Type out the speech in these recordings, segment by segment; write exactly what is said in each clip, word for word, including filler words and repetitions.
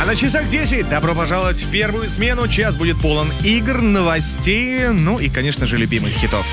А на часах десять. Добро пожаловать в первую смену. Час будет полон игр, новостей, ну и, конечно же, любимых хитов.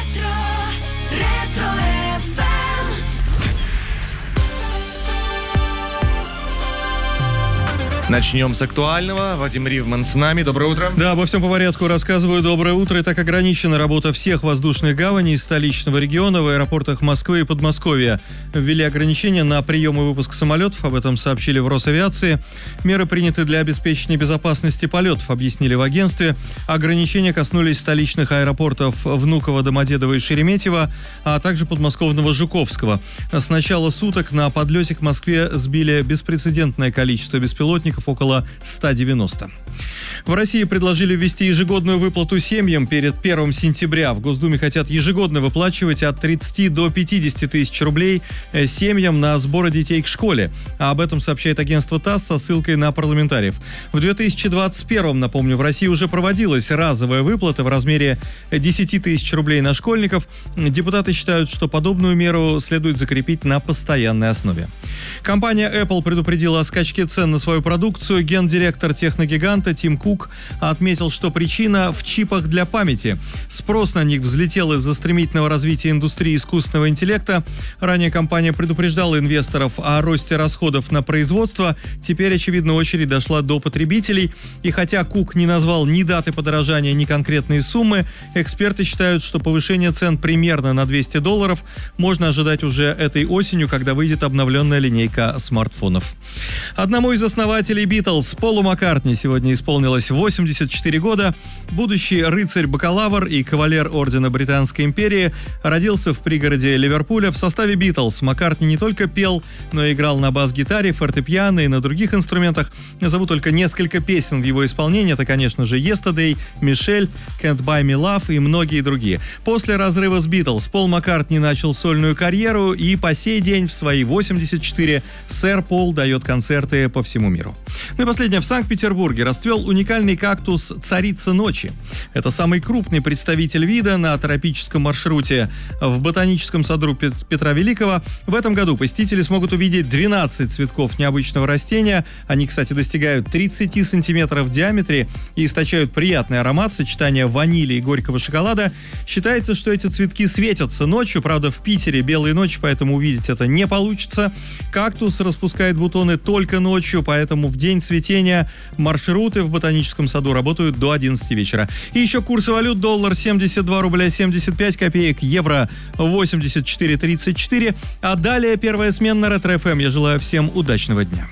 Начнем с актуального. Вадим Ривман с нами. Доброе утро. Да, обо всем по порядку рассказываю. Доброе утро. И так ограничена работа всех воздушных гаваней столичного региона в аэропортах Москвы и Подмосковья. Ввели ограничения на прием и выпуск самолетов. Об этом сообщили в Росавиации. Меры приняты для обеспечения безопасности полетов, объяснили в агентстве. Ограничения коснулись столичных аэропортов Внуково, Домодедово и Шереметьево, а также подмосковного Жуковского. С начала суток на подлете к Москве сбили беспрецедентное количество беспилотников, около ста девяноста. В России предложили ввести ежегодную выплату семьям перед первым сентября. В Госдуме хотят ежегодно выплачивать от тридцати до пятидесяти тысяч рублей семьям на сборы детей к школе. А об этом сообщает агентство ТАСС со ссылкой на парламентариев. В две тысячи двадцать первом, напомню, в России уже проводилась разовая выплата в размере десяти тысяч рублей на школьников. Депутаты считают, что подобную меру следует закрепить на постоянной основе. Компания Apple предупредила о скачке цен на свою продукцию. Гендиректор техногиганта Тим Кук отметил, что причина в чипах для памяти. Спрос на них взлетел из-за стремительного развития индустрии искусственного интеллекта. Ранее компания предупреждала инвесторов о росте расходов на производство. Теперь, очевидно, очередь дошла до потребителей. И хотя Кук не назвал ни даты подорожания, ни конкретные суммы, эксперты считают, что повышение цен примерно на двести долларов можно ожидать уже этой осенью, когда выйдет обновленная линейка смартфонов. Одному из основателей Битлз, Полу Маккартни, сегодня исполнилось восемьдесят четыре года. Будущий рыцарь-бакалавр и кавалер ордена Британской империи родился в пригороде Ливерпуля. В составе Битлз Маккартни не только пел, но и играл на бас-гитаре, фортепиано и на других инструментах. Назову только несколько песен в его исполнении. Это, конечно же, «Yesterday», «Michelle», «Can't Buy Me Love» и многие другие. После разрыва с Битлз Пол Маккартни начал сольную карьеру, и по сей день в свои восемьдесят четыре сэр Пол дает концерты по всему миру. Ну и последнее. В Санкт-Петербурге расцвел уникальный кактус «Царица ночи». Это самый крупный представитель вида на тропическом маршруте в ботаническом саду Петра Великого. В этом году посетители смогут увидеть двенадцать цветков необычного растения. Они, кстати, достигают тридцати сантиметров в диаметре и источают приятный аромат, сочетание ванили и горького шоколада. Считается, что эти цветки светятся ночью. Правда, в Питере белые ночи, поэтому увидеть это не получится. Кактус распускает бутоны только ночью, поэтому в день цветения маршруты в ботаническом саду работают до одиннадцати вечера. И еще курсы валют: доллар семьдесят два рубля семьдесят пять копеек, евро восемьдесят четыре тридцать четыре. А далее первая смена на Ретро эф эм. Я желаю всем удачного дня.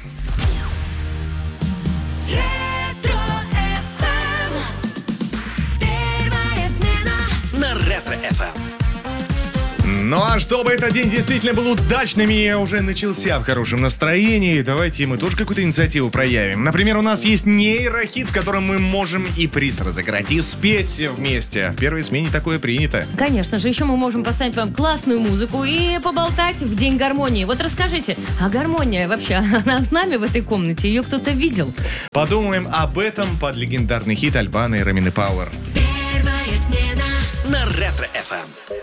На Ретро эф эм. Ну а чтобы этот день действительно был удачным и уже начался в хорошем настроении, давайте мы тоже какую-то инициативу проявим. Например, у нас есть нейрохит, в котором мы можем и приз разыграть, и спеть все вместе. В первой смене такое принято. Конечно же, еще мы можем поставить вам классную музыку и поболтать в День гармонии. Вот расскажите, а гармония вообще, она с нами в этой комнате? Ее кто-то видел? Подумаем об этом под легендарный хит Альбана и Ромины Пауэр. Первая смена на Ретро эф эм.